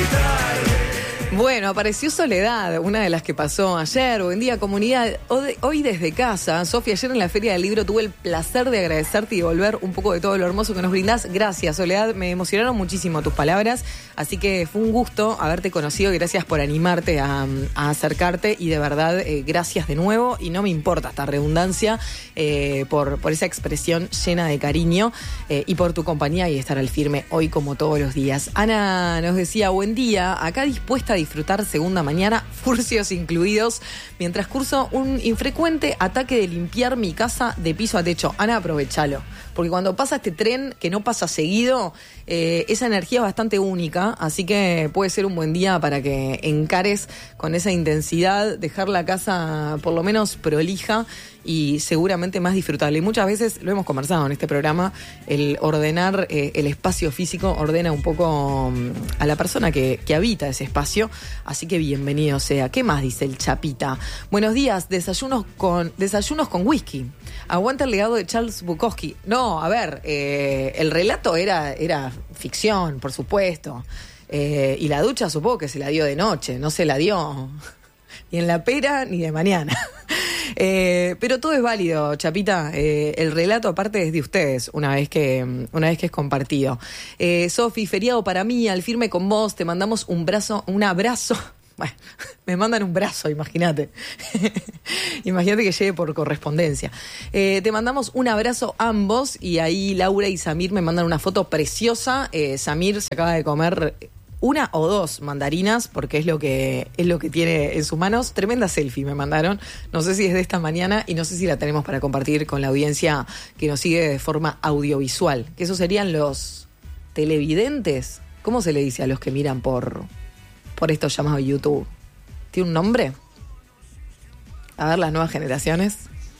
Bueno, apareció Soledad, una de las que pasó ayer. Buen día, comunidad. Hoy desde casa, Sofía, ayer en la Feria del Libro tuve el placer de agradecerte y devolver un poco de todo lo hermoso que nos brindás. Gracias, Soledad. Me emocionaron muchísimo tus palabras. Así que fue un gusto haberte conocido y gracias por animarte a acercarte. Y de verdad, gracias de nuevo. Y no me importa esta redundancia por esa expresión llena de cariño y por tu compañía y estar al firme hoy como todos los días. Ana nos decía, buen día, acá dispuesta a disfrutar segunda mañana, furcios incluidos, mientras curso un infrecuente ataque de limpiar mi casa de piso a techo. Ana, aprovechalo, porque cuando pasa este tren que no pasa seguido, esa energía es bastante única, así que puede ser un buen día para que encares con esa intensidad, dejar la casa por lo menos prolija y seguramente más disfrutable. Y muchas veces, lo hemos conversado en este programa, el ordenar el espacio físico ordena un poco a la persona que habita ese espacio, así que bienvenido sea. ¿Qué más dice el Chapita? Buenos días, desayunos con whisky. Aguanta el legado de Charles Bukowski. No, a ver, el relato era ficción, por supuesto. Y la ducha supongo que se la dio de noche, no se la dio ni en la pera ni de mañana. Pero todo es válido, Chapita. El relato aparte es de ustedes una vez que es compartido. Sofi, feriado para mí, al firme con vos, te mandamos un abrazo. Bueno, me mandan un brazo, imagínate. Imagínate que llegue por correspondencia. Te mandamos un abrazo ambos y ahí Laura y Samir me mandan una foto preciosa. Samir se acaba de comer una o dos mandarinas, porque es lo que tiene en sus manos. Tremenda selfie me mandaron. No sé si es de esta mañana y no sé si la tenemos para compartir con la audiencia que nos sigue de forma audiovisual. Que esos serían los televidentes. ¿Cómo se le dice a los que miran por esto llamado YouTube? ¿Tiene un nombre? A ver, las nuevas generaciones.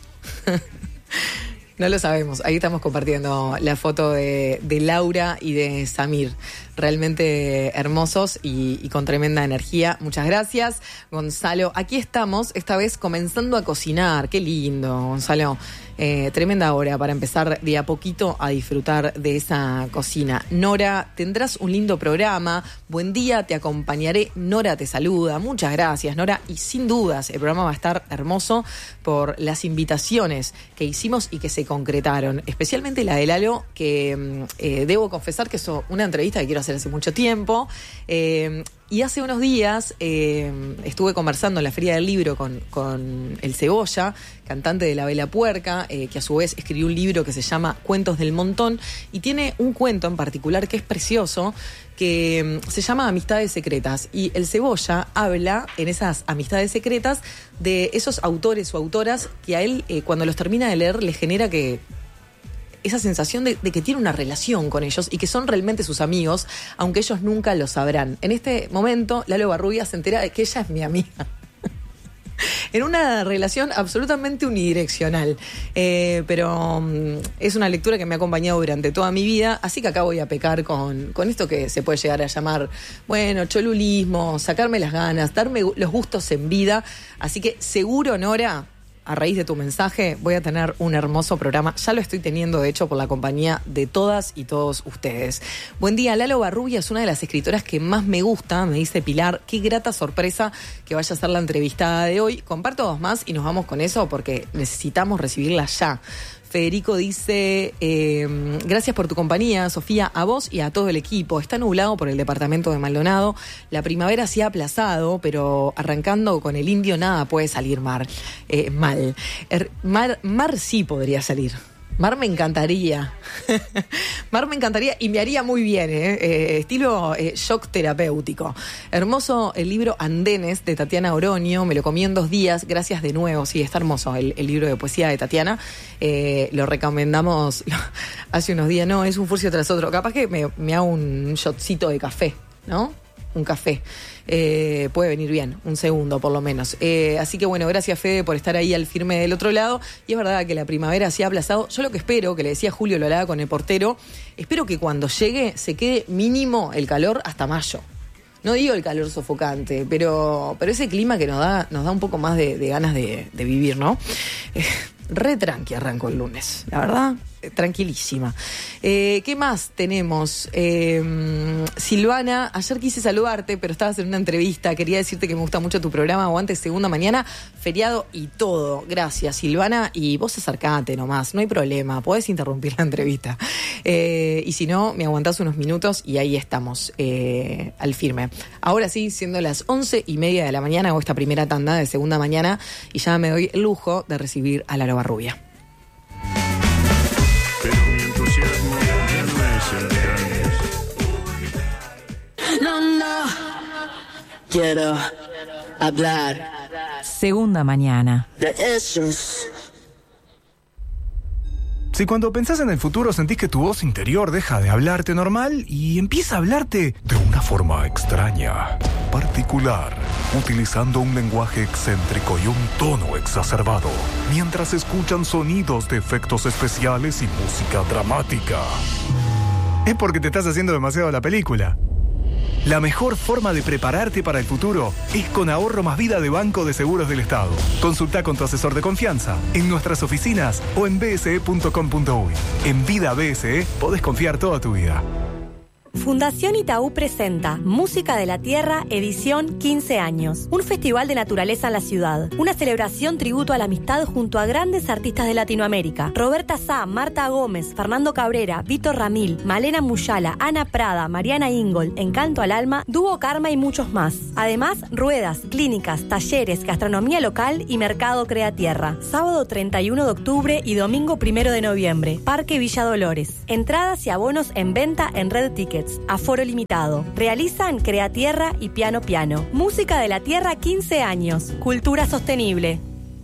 No lo sabemos. Ahí estamos compartiendo la foto de Laura y de Samir. Realmente hermosos y con tremenda energía. Muchas gracias, Gonzalo. Aquí estamos, esta vez comenzando a cocinar. Qué lindo, Gonzalo. Tremenda hora para empezar de a poquito a disfrutar de esa cocina. Nora, tendrás un lindo programa. Buen día, te acompañaré. Nora te saluda. Muchas gracias, Nora. Y sin dudas, el programa va a estar hermoso por las invitaciones que hicimos y que se concretaron. Especialmente la de Lalo, que debo confesar que es una entrevista que quiero hacer hace mucho tiempo. Y hace unos días estuve conversando en la Feria del Libro con el Cebolla, cantante de La Vela Puerca, que a su vez escribió un libro que se llama Cuentos del Montón, y tiene un cuento en particular que es precioso, que se llama Amistades Secretas. Y el Cebolla habla en esas amistades secretas de esos autores o autoras que a él, cuando los termina de leer, le genera esa sensación de que tiene una relación con ellos y que son realmente sus amigos, aunque ellos nunca lo sabrán. En este momento, Lalo Barrubia se entera de que ella es mi amiga. En una relación absolutamente unidireccional. Pero es una lectura que me ha acompañado durante toda mi vida, así que acá voy a pecar con esto que se puede llegar a llamar, bueno, cholulismo, sacarme las ganas, darme los gustos en vida. Así que seguro, Nora, a raíz de tu mensaje voy a tener un hermoso programa. Ya lo estoy teniendo, de hecho, por la compañía de todas y todos ustedes. Buen día, Lalo Barrubia es una de las escritoras que más me gusta, me dice Pilar. Qué grata sorpresa que vaya a ser la entrevistada de hoy. Comparto dos más y nos vamos con eso porque necesitamos recibirla ya. Federico dice, gracias por tu compañía, Sofía, a vos y a todo el equipo. Está nublado por el departamento de Maldonado. La primavera se ha aplazado, pero arrancando con el indio nada puede salir mal. Mar sí podría salir. Mar me encantaría. Mar me encantaría y me haría muy bien, estilo shock terapéutico. Hermoso el libro Andenes de Tatiana Oroño, me lo comí en 2 días, gracias de nuevo. Sí, está hermoso el libro de poesía de Tatiana. Lo recomendamos hace unos días. No, es un furcio tras otro. Capaz que me hago un shotcito de café, ¿no? Un café. Puede venir bien, un segundo por lo menos. Así que bueno, gracias Fede por estar ahí al firme del otro lado. Y es verdad que la primavera se ha aplazado. Yo lo que espero, que le decía Julio, lo hablaba con el portero, espero que cuando llegue se quede mínimo el calor hasta mayo. No digo el calor sofocante, pero ese clima que nos da un poco más de ganas de vivir, ¿no? Re tranqui arranco el lunes, la verdad. tranquilísima. ¿Qué más tenemos? Silvana, ayer quise saludarte, pero estabas en una entrevista. Quería decirte que me gusta mucho tu programa. Aguante Segunda Mañana, feriado y todo. Gracias, Silvana. Y vos acercate nomás, no hay problema. Podés interrumpir la entrevista. Y si no, me aguantás unos minutos y ahí estamos, al firme. Ahora sí, siendo las 11:30 de la mañana, hago esta primera tanda de Segunda Mañana y ya me doy el lujo de recibir a Laro Barrubia. Pero mi entusiasmo ya no es el de antes. No, quiero hablar Segunda Mañana. de esos. Si cuando pensás en el futuro sentís que tu voz interior deja de hablarte normal y empieza a hablarte de una forma extraña, particular, utilizando un lenguaje excéntrico y un tono exacerbado, mientras escuchan sonidos de efectos especiales y música dramática, es porque te estás haciendo demasiado la película. La mejor forma de prepararte para el futuro es con Ahorro Más Vida de Banco de Seguros del Estado. Consulta con tu asesor de confianza, en nuestras oficinas o en bse.com.uy. En Vida BSE podés confiar toda tu vida. Fundación Itaú presenta Música de la Tierra, edición 15 años. Un festival de naturaleza en la ciudad. Una celebración tributo a la amistad junto a grandes artistas de Latinoamérica. Roberta Sá, Marta Gómez, Fernando Cabrera, Víctor Ramil, Malena Muyala, Ana Prada, Mariana Ingold, Encanto al Alma, Dúo Karma y muchos más. Además, ruedas, clínicas, talleres, gastronomía local y mercado Crea Tierra. Sábado 31 de octubre y domingo 1 de noviembre. Parque Villa Dolores. Entradas y abonos en venta en Red Tickets. Aforo limitado. Realizan Crea Tierra y Piano Piano. Música de la Tierra 15 años. Cultura sostenible.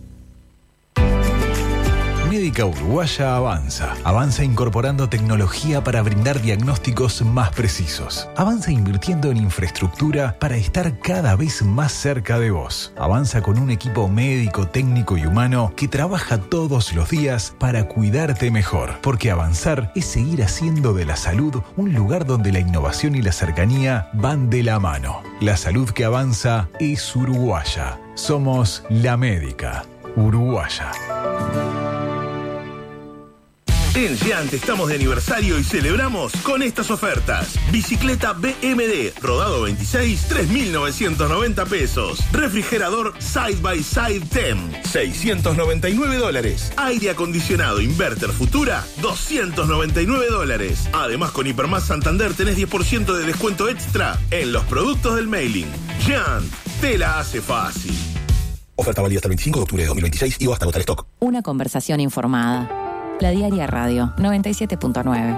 Médica Uruguaya avanza. Avanza incorporando tecnología para brindar diagnósticos más precisos. Avanza invirtiendo en infraestructura para estar cada vez más cerca de vos. Avanza con un equipo médico, técnico y humano que trabaja todos los días para cuidarte mejor. Porque avanzar es seguir haciendo de la salud un lugar donde la innovación y la cercanía van de la mano. La salud que avanza es uruguaya. Somos la Médica Uruguaya. En Giant estamos de aniversario y celebramos con estas ofertas. Bicicleta BMD, rodado 26, 3.990 pesos. Refrigerador Side by Side TEM, $699. Aire acondicionado Inverter Futura, $299. Además, con Hipermás Santander tenés 10% de descuento extra en los productos del mailing. Giant, te la hace fácil. Oferta válida hasta el 25 de octubre de 2026 y o hasta agotar stock. Una conversación informada. La Diaria Radio 97.9.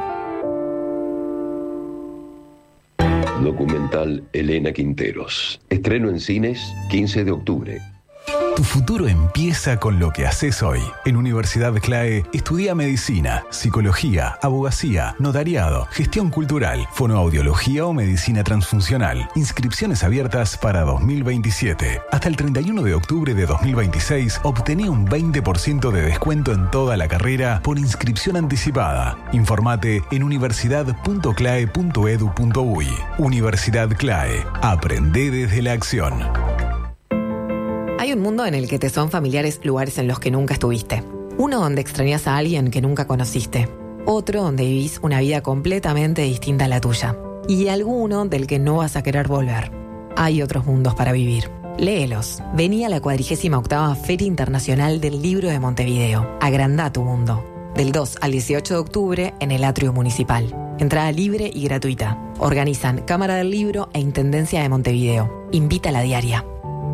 Documental Elena Quinteros. Estreno en cines 15 de octubre. Tu futuro empieza con lo que haces hoy. En Universidad CLAE, estudia medicina, psicología, abogacía, notariado, gestión cultural, fonoaudiología o medicina transfuncional. Inscripciones abiertas para 2027. Hasta el 31 de octubre de 2026, obtené un 20% de descuento en toda la carrera por inscripción anticipada. Informate en universidad.clae.edu.uy. Universidad CLAE. Aprende desde la acción. Hay un mundo en el que te son familiares lugares en los que nunca estuviste. Uno donde extrañas a alguien que nunca conociste. Otro donde vivís una vida completamente distinta a la tuya. Y alguno del que no vas a querer volver. Hay otros mundos para vivir. Léelos. Vení a la 48ª Feria Internacional del Libro de Montevideo. Agrandá tu mundo. Del 2 al 18 de octubre en el Atrio Municipal. Entrada libre y gratuita. Organizan Cámara del Libro e Intendencia de Montevideo. Invita a la Diaria.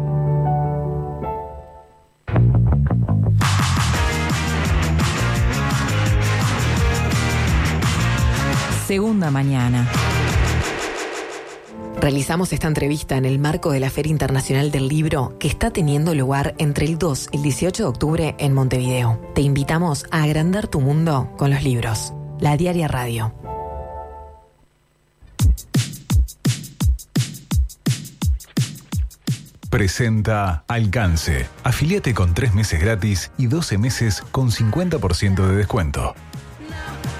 Segunda Mañana. Realizamos esta entrevista en el marco de la Feria Internacional del Libro que está teniendo lugar entre el 2 y el 18 de octubre en Montevideo. Te invitamos a agrandar tu mundo con los libros. La Diaria Radio. Presenta Alcance. Afiliate con 3 meses gratis y 12 meses con 50% de descuento.